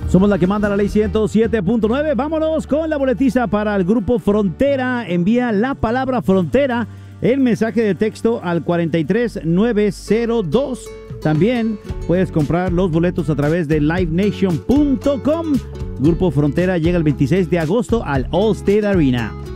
Somos la que manda la ley 107.9. Vámonos con la boletiza para el grupo Frontera. Envía la palabra Frontera en mensaje de texto al 43902. También puedes comprar los boletos a través de livenation.com. Grupo Frontera llega el 26 de agosto al Allstate Arena.